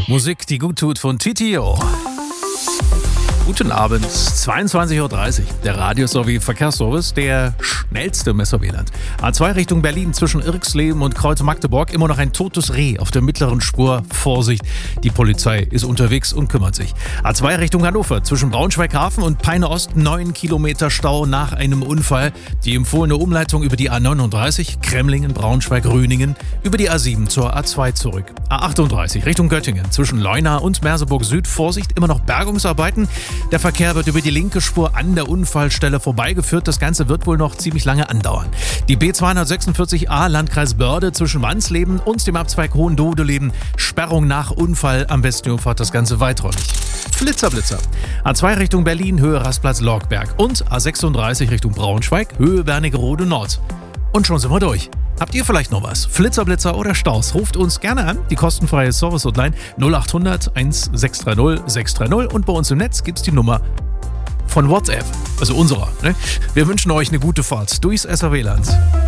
Musik, die gut tut von Titio. Guten Abend, 22.30 Uhr. Der Radio-Verkehrsservice, der schnellste im Messerwieland. A2 Richtung Berlin zwischen Irxleben und Kreuz Magdeburg. Immer noch ein totes Reh auf der mittleren Spur. Vorsicht, die Polizei ist unterwegs und kümmert sich. A2 Richtung Hannover zwischen Braunschweig-Hafen und Peine Ost. 9 Kilometer Stau nach einem Unfall. Die empfohlene Umleitung über die A39, Kremlingen, Braunschweig, Rüningen, über die A7 zur A2 zurück. A38 Richtung Göttingen zwischen Leuna und Merseburg Süd. Vorsicht, immer noch Bergungsarbeiten. Der Verkehr wird über die linke Spur an der Unfallstelle vorbeigeführt. Das Ganze wird wohl noch ziemlich lange andauern. Die B246a Landkreis Börde zwischen Wansleben und dem Abzweig Hohendodeleben. Sperrung nach Unfall. Am besten umfahrt das Ganze weiträumig. Flitzer. A2 Richtung Berlin, Höhe Rastplatz Lorgberg. Und A36 Richtung Braunschweig, Höhe Wernigerode Nord. Und schon sind wir durch. Habt ihr vielleicht noch was? Flitzer oder Staus? Ruft uns gerne an. Die kostenfreie Service-Hotline 0800 1630 630. Und bei uns im Netz gibt's die Nummer von WhatsApp. Also unserer. Ne? Wir wünschen euch eine gute Fahrt durchs SRW-Land.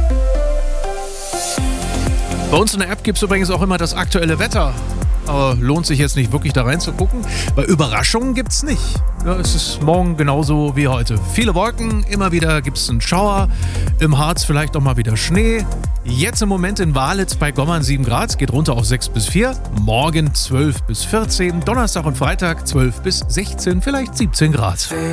Bei uns in der App gibt's übrigens auch immer das aktuelle Wetter. Aber lohnt sich jetzt nicht wirklich da reinzugucken, weil Überraschungen gibt's nicht. Ja, es ist morgen genauso wie heute. Viele Wolken, immer wieder gibt's einen Schauer. Im Harz vielleicht auch mal wieder Schnee. Jetzt im Moment in Walitz bei Gommern 7 Grad, geht runter auf 6 bis 4. Morgen 12 bis 14, Donnerstag und Freitag 12 bis 16, vielleicht 17 Grad.